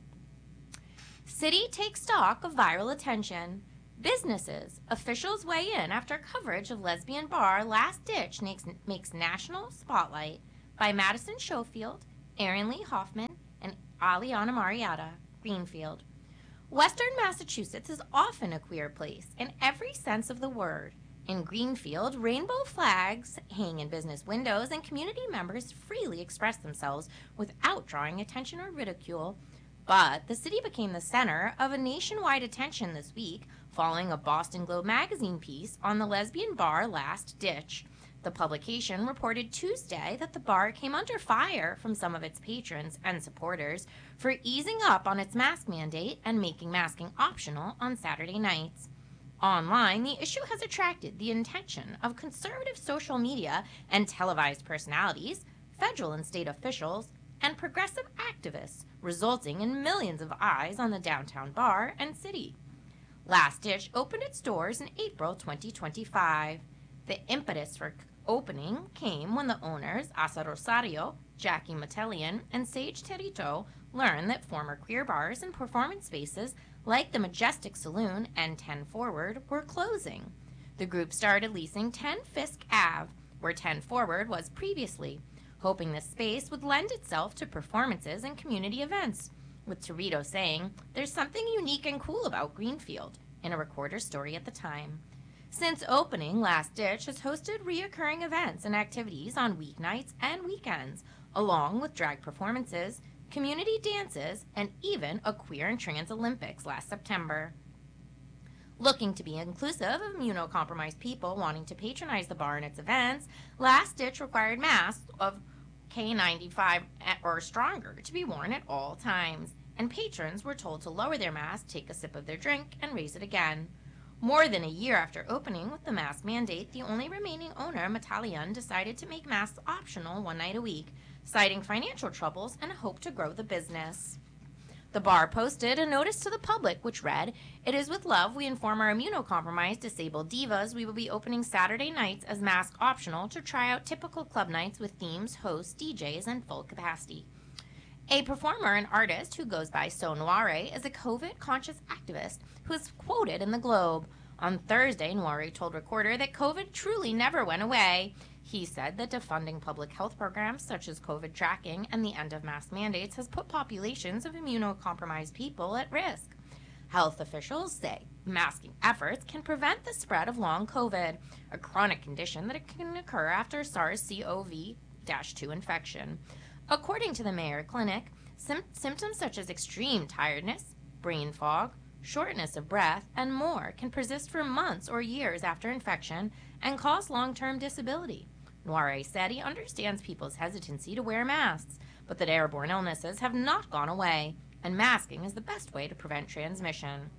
City takes stock of viral attention. Businesses, officials weigh in after coverage of lesbian bar Last Ditch makes, makes national spotlight by Madison Schofield, Erin Lee Hoffman, and Aliana Marietta, Greenfield. Western Massachusetts is often a queer place in every sense of the word. In Greenfield, rainbow flags hang in business windows and community members freely express themselves without drawing attention or ridicule. But the city became the center of a nationwide attention this week following a Boston Globe magazine piece on the lesbian bar Last Ditch. The publication reported Tuesday that the bar came under fire from some of its patrons and supporters for easing up on its mask mandate and making masking optional on Saturday nights. Online, the issue has attracted the attention of conservative social media and televised personalities, federal and state officials, and progressive activists, resulting in millions of eyes on the downtown bar and city. Last Ditch opened its doors in April twenty twenty-five. The impetus for opening came when the owners, Asa Rosario, Jackie Metellian, and Sage Terito, learned that former queer bars and performance spaces like the Majestic Saloon and ten Forward were closing. The group started leasing ten Fisk Avenue, where ten Forward was previously, hoping the space would lend itself to performances and community events, with Terito saying, "There's something unique and cool about Greenfield," in a recorder story at the time. Since opening, Last Ditch has hosted reoccurring events and activities on weeknights and weekends, along with drag performances, community dances, and even a queer and trans Olympics last September. Looking to be inclusive of immunocompromised people wanting to patronize the bar and its events, Last Ditch required masks of K ninety-five or stronger to be worn at all times, and patrons were told to lower their mask, take a sip of their drink, and raise it again. More than a year after opening with the mask mandate, the only remaining owner, Metallian, decided to make masks optional one night a week, citing financial troubles and a hope to grow the business. The bar posted a notice to the public which read, "It is with love we inform our immunocompromised disabled divas we will be opening Saturday nights as mask optional to try out typical club nights with themes, hosts, D Js, and full capacity." A performer and artist who goes by So Noire is a COVID-conscious activist who is quoted in the Globe. On Thursday, Noire told Recorder that COVID truly never went away. He said that defunding public health programs such as COVID tracking and the end of mask mandates has put populations of immunocompromised people at risk. Health officials say masking efforts can prevent the spread of long COVID, a chronic condition that can occur after SARS-C o V two infection. According to the Mayo Clinic, sim- symptoms such as extreme tiredness, brain fog, shortness of breath, and more can persist for months or years after infection and cause long-term disability. Noire said he understands people's hesitancy to wear masks, but that airborne illnesses have not gone away, and masking is the best way to prevent transmission.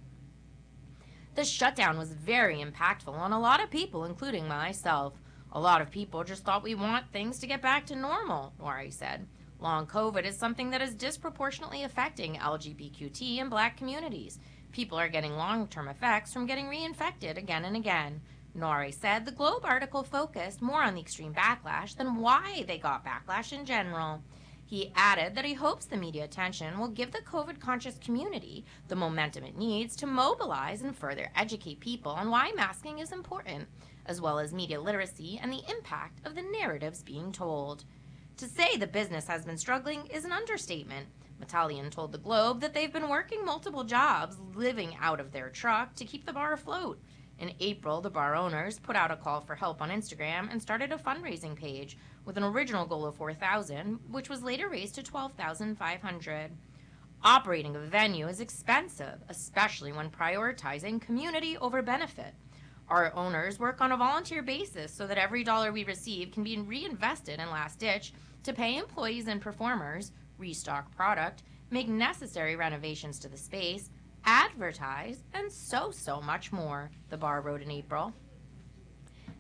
The shutdown was very impactful on a lot of people, including myself. A lot of people just thought we want things to get back to normal, Noire said. Long COVID is something that is disproportionately affecting L G B T Q and Black communities. People are getting long-term effects from getting reinfected again and again. Noire said the Globe article focused more on the extreme backlash than why they got backlash in general. He added that he hopes the media attention will give the COVID-conscious community the momentum it needs to mobilize and further educate people on why masking is important, as well as media literacy and the impact of the narratives being told. To say the business has been struggling is an understatement. Metallian told the Globe that they've been working multiple jobs, living out of their truck to keep the bar afloat. In April, the bar owners put out a call for help on Instagram and started a fundraising page with an original goal of four thousand dollars, which was later raised to twelve thousand five hundred dollars. Operating a venue is expensive, especially when prioritizing community over benefit. Our owners work on a volunteer basis so that every dollar we receive can be reinvested in Last Ditch to pay employees and performers, restock product, make necessary renovations to the space, advertise, and so, so much more, the bar wrote in April.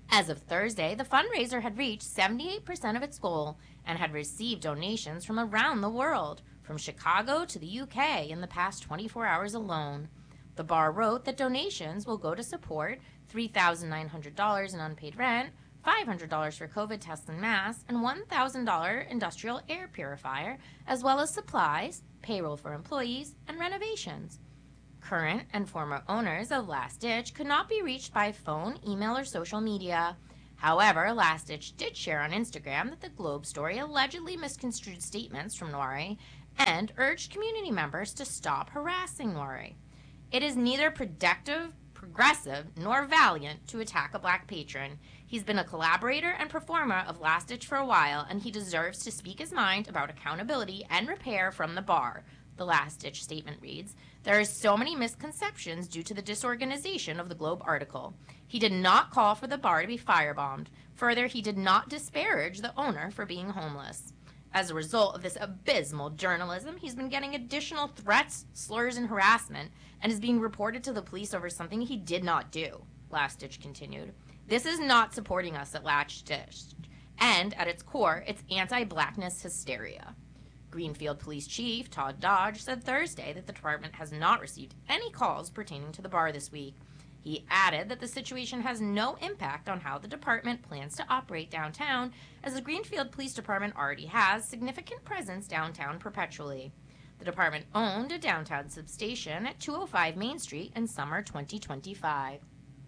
As of Thursday, the fundraiser had reached seventy-eight percent of its goal and had received donations from around the world, from Chicago to the U K in the past twenty-four hours alone. The bar wrote that donations will go to support three thousand nine hundred dollars in unpaid rent, five hundred dollars for COVID tests and masks, and one thousand dollars industrial air purifier, as well as supplies, payroll for employees, and renovations. Current and former owners of Last Ditch could not be reached by phone, email, or social media. However, Last Ditch did share on Instagram that the Globe story allegedly misconstrued statements from Norrie and urged community members to stop harassing Norrie. It is neither productive, progressive, nor valiant to attack a black patron. He's been a collaborator and performer of Last Ditch for a while, and he deserves to speak his mind about accountability and repair from the bar, the Last Ditch statement reads. There are so many misconceptions due to the disorganization of the Globe article. He did not call for the bar to be firebombed. Further, he did not disparage the owner for being homeless. As a result of this abysmal journalism, he's been getting additional threats, slurs, and harassment, and is being reported to the police over something he did not do, Last Ditch continued. This is not supporting us at Last Ditch, and at its core, it's anti-blackness hysteria. Greenfield Police Chief Todd Dodge said Thursday that the department has not received any calls pertaining to the bar this week. He added that the situation has no impact on how the department plans to operate downtown, as the Greenfield Police Department already has significant presence downtown perpetually. The department owned a downtown substation at two oh five Main Street in summer twenty twenty-five.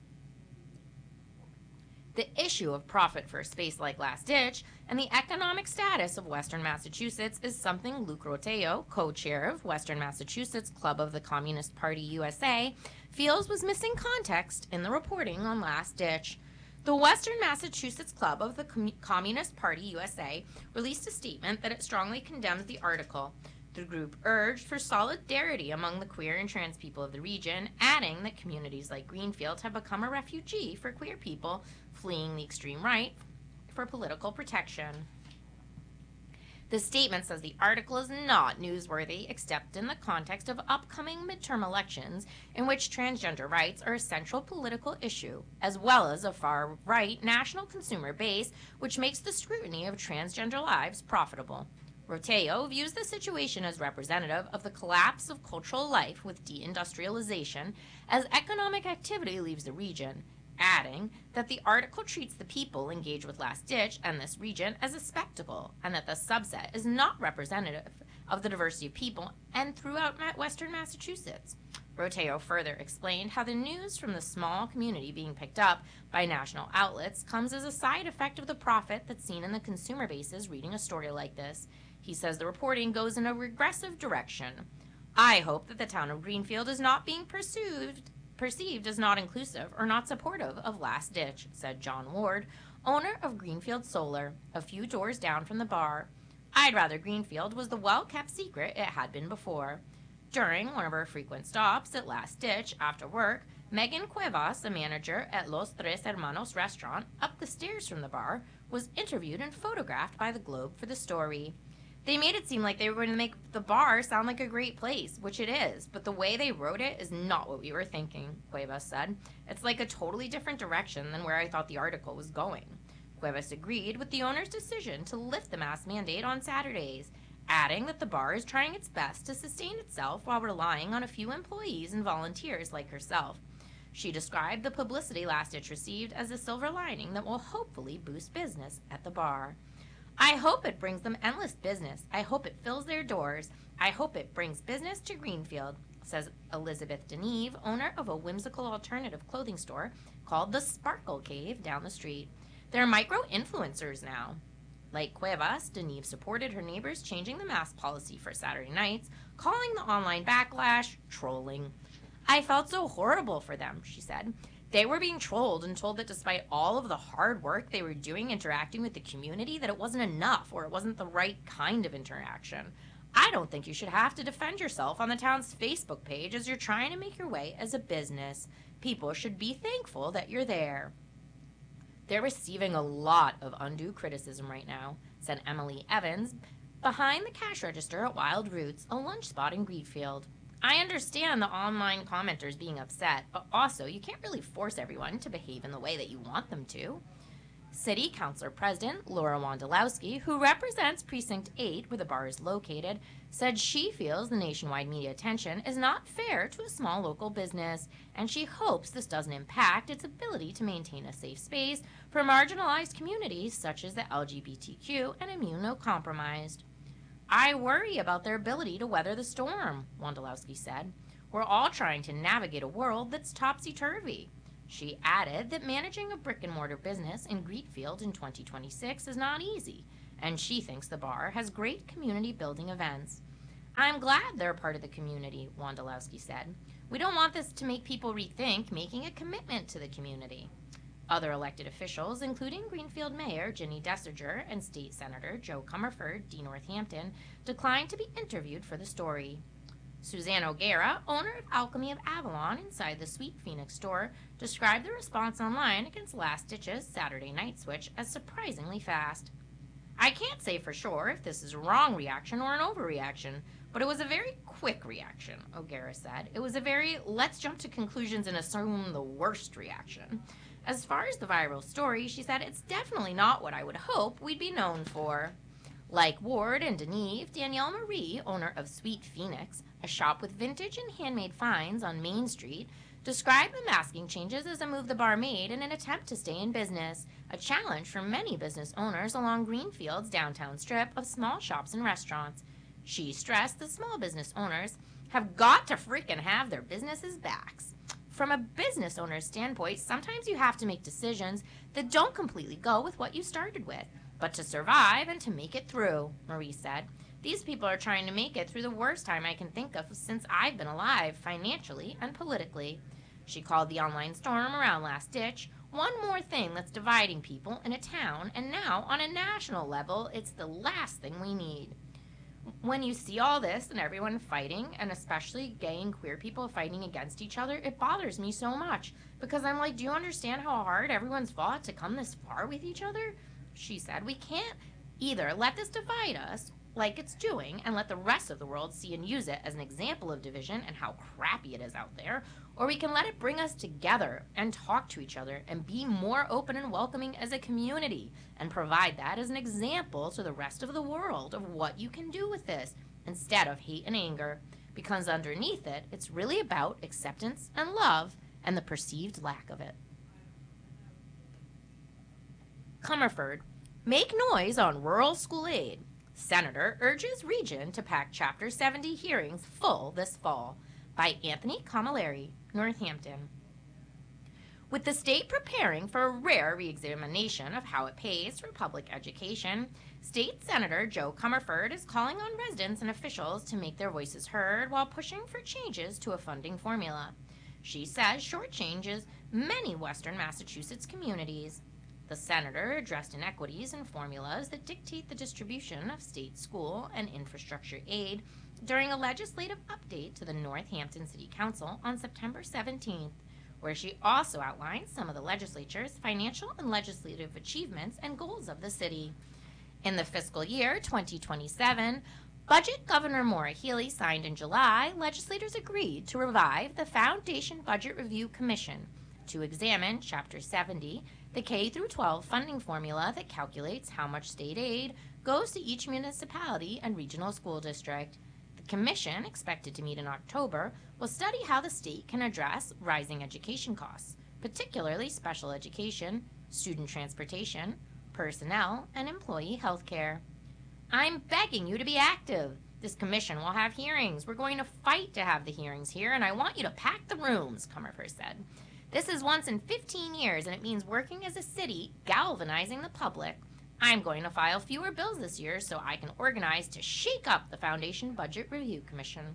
The issue of profit for a space like Last Ditch and the economic status of Western Massachusetts is something Luke Roteo, co-chair of Western Massachusetts Club of the Communist Party U S A, feels was missing context in the reporting on Last Ditch. The Western Massachusetts Club of the Com- Communist Party U S A released a statement that it strongly condemns the article. The group urged for solidarity among the queer and trans people of the region, adding that communities like Greenfield have become a refugee for queer people fleeing the extreme right for political protection. The statement says the article is not newsworthy except in the context of upcoming midterm elections in which transgender rights are a central political issue, as well as a far-right national consumer base which makes the scrutiny of transgender lives profitable. Roteo views the situation as representative of the collapse of cultural life with deindustrialization as economic activity leaves the region, adding that the article treats the people engaged with Last Ditch and this region as a spectacle, and that the subset is not representative of the diversity of people and throughout Western Massachusetts. Roteo further explained how the news from the small community being picked up by national outlets comes as a side effect of the profit that's seen in the consumer bases reading a story like this. He says the reporting goes in a regressive direction. I hope that the town of Greenfield is not being pursued perceived as not inclusive or not supportive of Last Ditch, said John Ward, owner of Greenfield Solar, a few doors down from the bar. I'd rather Greenfield was the well-kept secret it had been before. During one of her frequent stops at Last Ditch after work, Megan Cuevas, a manager at Los Tres Hermanos restaurant up the stairs from the bar, was interviewed and photographed by the Globe for the story. They made it seem like they were going to make the bar sound like a great place, which it is, but the way they wrote it is not what we were thinking, Cuevas said. It's like a totally different direction than where I thought the article was going. Cuevas agreed with the owner's decision to lift the mask mandate on Saturdays, adding that the bar is trying its best to sustain itself while relying on a few employees and volunteers like herself. She described the publicity Last Ditch received as a silver lining that will hopefully boost business at the bar. I hope it brings them endless business. I hope it fills their doors. I hope it brings business to Greenfield, says Elizabeth Deneve, owner of a whimsical alternative clothing store called the Sparkle Cave down the street. They're micro-influencers now. Like Cuevas, Deneve supported her neighbors changing the mask policy for Saturday nights, calling the online backlash trolling. I felt so horrible for them, she said. They were being trolled and told that despite all of the hard work they were doing interacting with the community, that it wasn't enough or it wasn't the right kind of interaction. I don't think you should have to defend yourself on the town's Facebook page as you're trying to make your way as a business. People should be thankful that you're there. They're receiving a lot of undue criticism right now, said Emily Evans, behind the cash register at Wild Roots, a lunch spot in Greenfield. I understand the online commenters being upset, but also you can't really force everyone to behave in the way that you want them to. City Councilor President Laura Wondolowski, who represents Precinct eight, where the bar is located, said she feels the nationwide media attention is not fair to a small local business, and she hopes this doesn't impact its ability to maintain a safe space for marginalized communities such as the L G B T Q and immunocompromised. I worry about their ability to weather the storm, Wondolowski said. We're all trying to navigate a world that's topsy-turvy. She added that managing a brick-and-mortar business in Greenfield in twenty twenty-six is not easy, and she thinks the bar has great community-building events. I'm glad they're part of the community, Wondolowski said. We don't want this to make people rethink making a commitment to the community. Other elected officials, including Greenfield Mayor Ginny Dessinger and State Senator Joe Comerford, D. Northampton, declined to be interviewed for the story. Suzanne O'Gara, owner of Alchemy of Avalon inside the Sweet Phoenix store, described the response online against Last Ditch's Saturday Night Switch as surprisingly fast. I can't say for sure if this is a wrong reaction or an overreaction, but it was a very quick reaction, O'Gara said. It was a very let's jump to conclusions and assume the worst reaction. As far as the viral story, she said it's definitely not what I would hope we'd be known for. Like Ward and Deneve, Danielle Marie, owner of Sweet Phoenix, a shop with vintage and handmade finds on Main Street, described the masking changes as a move the bar made in an attempt to stay in business, a challenge for many business owners along Greenfield's downtown strip of small shops and restaurants. She stressed that small business owners have got to freaking have their businesses backs. From a business owner's standpoint, sometimes you have to make decisions that don't completely go with what you started with, but to survive and to make it through, Marie said. These people are trying to make it through the worst time I can think of since I've been alive, financially and politically. She called the online storm around Last Ditch one more thing that's dividing people in a town, and now on a national level, it's the last thing we need. When you see all this and everyone fighting, and especially gay and queer people fighting against each other, it bothers me so much, because I'm like, do you understand how hard everyone's fought to come this far with each other? She said, we can't either let this divide us, like it's doing, and let the rest of the world see and use it as an example of division and how crappy it is out there, or we can let it bring us together and talk to each other and be more open and welcoming as a community and provide that as an example to the rest of the world of what you can do with this instead of hate and anger, because underneath it, it's really about acceptance and love and the perceived lack of it. Comerford, make noise on rural school aid. Senator urges region to pack Chapter seventy hearings full this fall, by Anthony Camilleri, Northampton. With the state preparing for a rare reexamination of how it pays for public education, State Senator Joe Comerford is calling on residents and officials to make their voices heard while pushing for changes to a funding formula. She says shortchanges many Western Massachusetts communities. The senator addressed inequities in formulas that dictate the distribution of state school and infrastructure aid during a legislative update to the Northampton City Council on September seventeenth, where she also outlined some of the legislature's financial and legislative achievements and goals of the city. In the fiscal year twenty twenty-seven, budget Governor Maura Healey signed in July, legislators agreed to revive the Foundation Budget Review Commission to examine Chapter seventy, the K through twelve funding formula that calculates how much state aid goes to each municipality and regional school district. The commission, expected to meet in October, will study how the state can address rising education costs, particularly special education, student transportation, personnel, and employee health care. I'm begging you to be active. This commission will have hearings. We're going to fight to have the hearings here, and I want you to pack the rooms, Comerford said. This is once in fifteen years, and it means working as a city, galvanizing the public. I'm going to file fewer bills this year so I can organize to shake up the Foundation Budget Review Commission.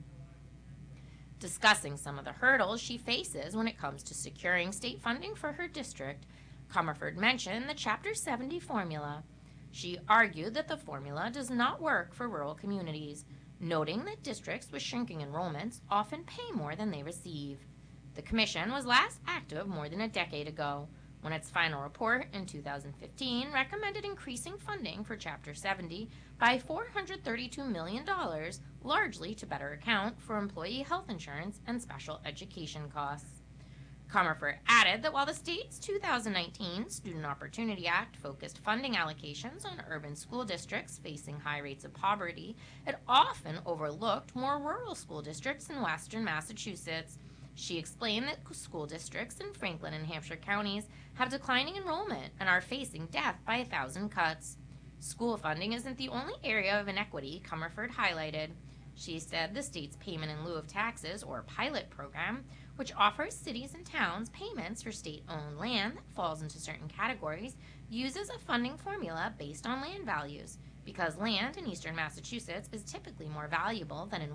Discussing some of the hurdles she faces when it comes to securing state funding for her district, Comerford mentioned the Chapter seventy formula. She argued that the formula does not work for rural communities, noting that districts with shrinking enrollments often pay more than they receive. The commission was last active more than a decade ago, when its final report in two thousand fifteen recommended increasing funding for Chapter seventy by four hundred thirty-two million dollars, largely to better account for employee health insurance and special education costs. Comerford added that while the state's two thousand nineteen Student Opportunity Act focused funding allocations on urban school districts facing high rates of poverty, it often overlooked more rural school districts in western Massachusetts. She explained that school districts in Franklin and Hampshire counties have declining enrollment and are facing death by a thousand cuts. School funding isn't the only area of inequity Comerford highlighted. She said the state's payment in lieu of taxes, or PILOT program, which offers cities and towns payments for state-owned land that falls into certain categories, uses a funding formula based on land values. Because land in eastern Massachusetts is typically more valuable than in